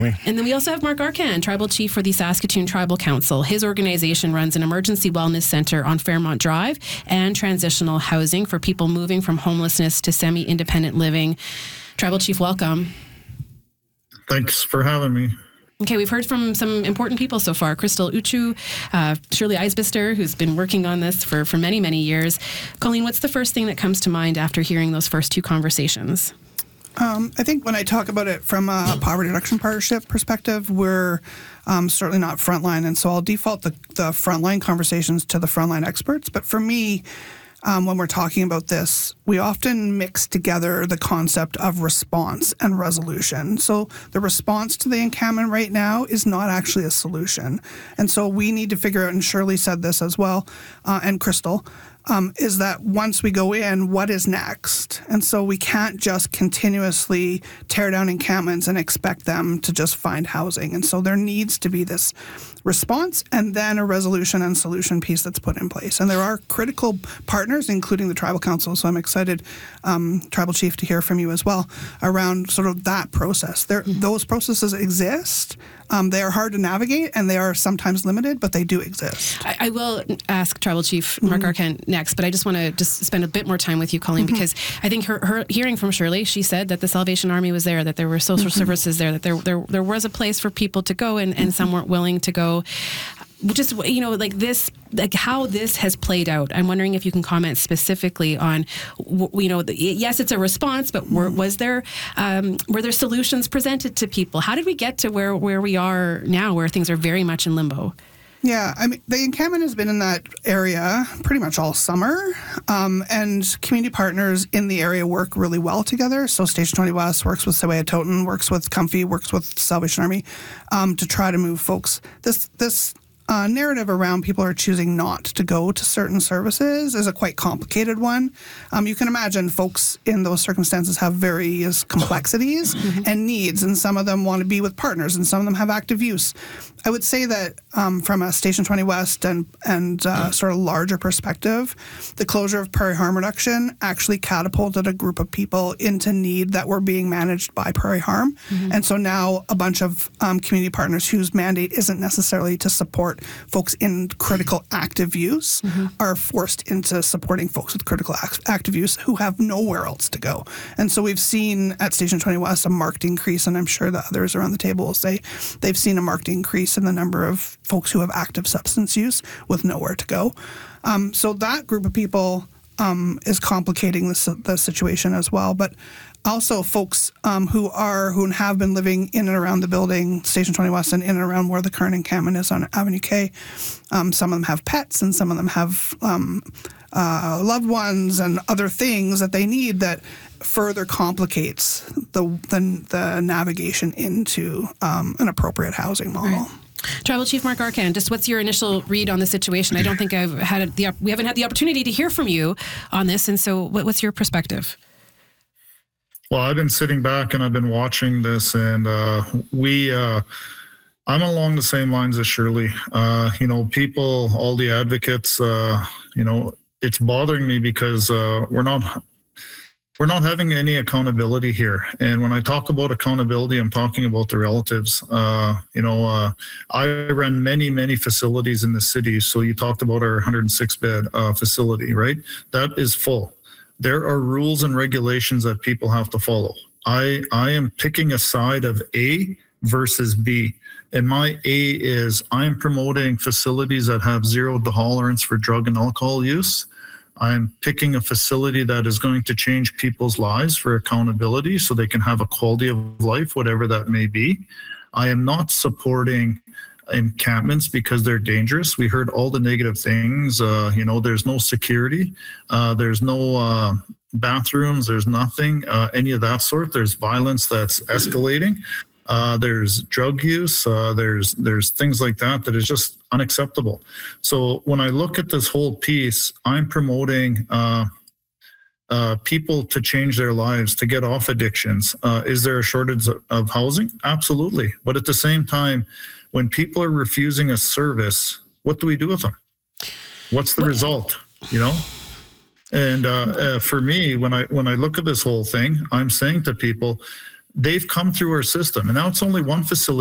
And then we also have Mark Arcan, Tribal Chief for the Saskatoon Tribal Council. His organization runs an emergency wellness center on Fairmont Drive and transitional housing for people moving from homelessness to semi-independent living. Tribal Chief, welcome. Thanks for having me. Okay, we've heard from some important people so far. Crystal Uchu, Shirley Eisbister, who's been working on this for many, many years. Colleen, what's the first thing that comes to mind after hearing those first two conversations? I think when I talk about it from a poverty reduction partnership perspective, we're certainly not frontline, and so I'll default the frontline conversations to the frontline experts. But for me, when we're talking about this, we often mix together the concept of response and resolution. So the response to the encampment right now is not actually a solution. And so we need to figure out, and Shirley said this as well, and Crystal, is that once we go in, what is next? And so we can't just continuously tear down encampments and expect them to just find housing. And so there needs to be this response and then a resolution and solution piece that's put in place. And there are critical partners, including the Tribal Council. So I'm excited, Tribal Chief, to hear from you as well around sort of that process. Those processes exist. They are hard to navigate and they are sometimes limited, but they do exist. I will ask Tribal Chief Mark Arcan next, but I just want to spend a bit more time with you, Colleen, because I think her hearing from Shirley, she said that the Salvation Army was there, that there were social services there, that there was a place for people to go and some weren't willing to go. Just, like this, like how this has played out. I'm wondering if you can comment specifically on, yes, it's a response, but were there solutions presented to people? How did we get to where we are now, where things are very much in limbo? Yeah, I mean, the encampment has been in that area pretty much all summer, and community partners in the area work really well together. So Station 20 West works with Sewetone, works with Comfy, works with Salvation Army to try to move folks. This narrative around people are choosing not to go to certain services is a quite complicated one. You can imagine folks in those circumstances have various complexities and needs, and some of them want to be with partners, and some of them have active use. I would say that from a Station 20 West and sort of larger perspective, the closure of Prairie Harm Reduction actually catapulted a group of people into need that were being managed by Prairie Harm. And so now a bunch of community partners whose mandate isn't necessarily to support folks in critical active use are forced into supporting folks with critical active use who have nowhere else to go. And so we've seen at Station 20 West a marked increase, and I'm sure that others around the table will say they've seen a marked increase in the number of folks who have active substance use with nowhere to go. So that group of people is complicating the situation as well. But also folks who have been living in and around the building, Station 20 West, and in and around where the current encampment is on Avenue K. Some of them have pets, and some of them have loved ones and other things that they need that further complicates the navigation into an appropriate housing model. Right. Tribal Chief Mark Arcan, just what's your initial read on the situation? I don't think we haven't had the opportunity to hear from you on this, and so what's your perspective? Well, I've been sitting back and I've been watching this, and I'm along the same lines as Shirley. People, all the advocates, it's bothering me because we're not having any accountability here. And when I talk about accountability, I'm talking about the relatives. I ran many facilities in the city. So you talked about our 106-bed facility, right? That is full. There are rules and regulations that people have to follow. I am picking a side of A versus B. And my A is I'm promoting facilities that have zero tolerance for drug and alcohol use. I'm picking a facility that is going to change people's lives for accountability so they can have a quality of life, whatever that may be. I am not supporting encampments because they're dangerous. We heard all the negative things. There's no security. There's no bathrooms. There's nothing, any of that sort. There's violence that's escalating. There's drug use. There's things like that is just unacceptable. So when I look at this whole piece, I'm promoting people to change their lives, to get off addictions. Is there a shortage of housing? Absolutely. But at the same time, when people are refusing a service, what do we do with them? What's the result? And for me, when I look at this whole thing, I'm saying to people, they've come through our system, and now it's only one facility